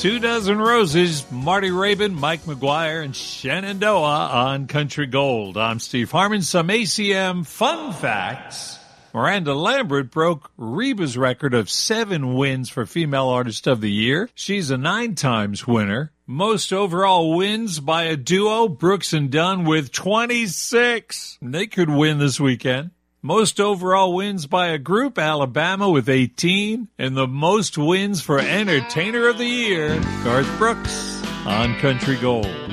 2 Dozen Roses, Marty Rabin, Mike McGuire, and Shenandoah on Country Gold. I'm Steve Harmon. Some ACM fun facts. Miranda Lambert broke Reba's record of 7 wins for Female Artist of the Year. She's a 9 times winner. Most overall wins by a duo, Brooks and Dunn with 26. They could win this weekend. Most overall wins by a group, Alabama with 18. And the most wins for Entertainer of the Year, Garth Brooks on Country Gold.